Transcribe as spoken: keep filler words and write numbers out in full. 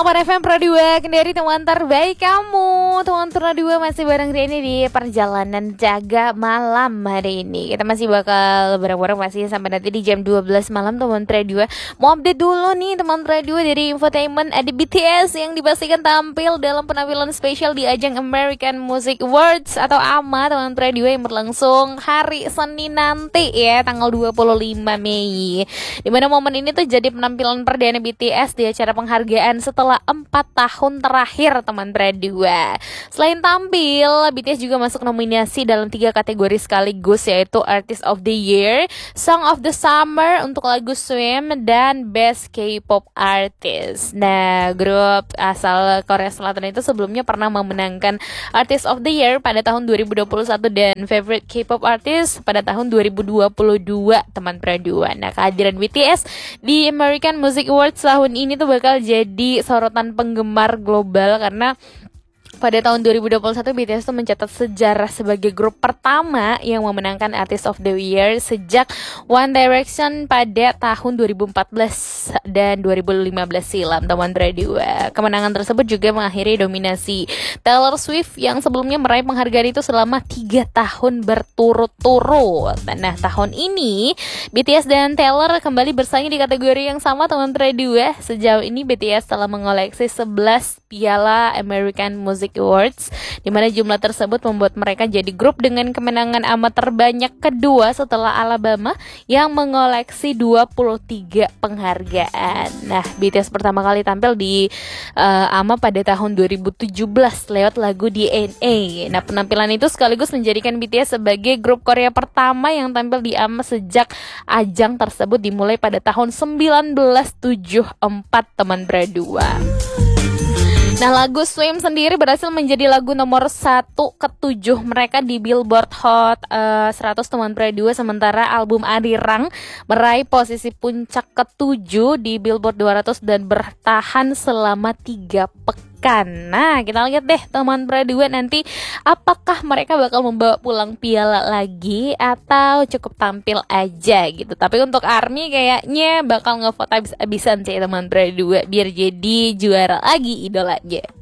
One F M Pro dua, Kendari teman terbaik kamu. Teman Pro dua masih bareng Reni di perjalanan jaga malam hari ini. Kita masih bakal bareng-bareng pasti sampai nanti di jam dua belas malam teman Pro dua. Mau update dulu nih teman Pro dua dari infotainment, ada B T S yang dipastikan tampil dalam penampilan spesial di ajang American Music Awards atau A M A teman Pro dua yang berlangsung hari Senin nanti ya, tanggal dua puluh lima Mei. Dimana momen ini tuh jadi penampilan perdana B T S di acara penghargaan setelah empat tahun terakhir teman Bradua. Selain tampil, B T S juga masuk nominasi dalam tiga kategori sekaligus, yaitu Artist of the Year, Song of the Summer untuk lagu Swim, dan Best K-pop Artist. Nah, grup asal Korea Selatan itu sebelumnya pernah memenangkan Artist of the Year pada tahun dua ribu dua puluh satu dan Favorite K-pop Artist pada tahun dua ribu dua puluh dua teman Bradua. Nah, kehadiran B T S di American Music Awards tahun ini tuh bakal jadi sorotan penggemar global karena pada tahun dua ribu dua puluh satu B T S itu mencatat sejarah sebagai grup pertama yang memenangkan Artist of the Year sejak One Direction pada tahun dua ribu empat belas dan dua ribu lima belas silam teman Bradua. Kemenangan tersebut juga mengakhiri dominasi Taylor Swift yang sebelumnya meraih penghargaan itu selama tiga tahun berturut-turut. Nah, tahun ini B T S dan Taylor kembali bersaing di kategori yang sama teman Bradua. Sejauh ini B T S telah mengoleksi sebelas piala American Music Awards, di mana jumlah tersebut membuat mereka jadi grup dengan kemenangan amat terbanyak kedua setelah Alabama yang mengoleksi dua puluh tiga penghargaan. Nah, B T S pertama kali tampil di uh, A M A pada tahun dua ribu tujuh belas lewat lagu D N A. Nah, penampilan itu sekaligus menjadikan B T S sebagai grup Korea pertama yang tampil di A M A sejak ajang tersebut dimulai pada tahun sembilan belas tujuh puluh empat teman Bradua. Nah, lagu Swim sendiri berhasil menjadi lagu nomor satu ketujuh mereka di Billboard Hot uh, seratus teman Bradua, sementara album Arirang meraih posisi puncak ketujuh di Billboard dua ratus dan bertahan selama tiga pekan. Nah, kita lihat deh teman Bradua nanti apakah mereka bakal membawa pulang piala lagi atau cukup tampil aja gitu. Tapi untuk ARMY kayaknya bakal ngevote habis-habisan sih teman Bradua biar jadi juara lagi idolanya.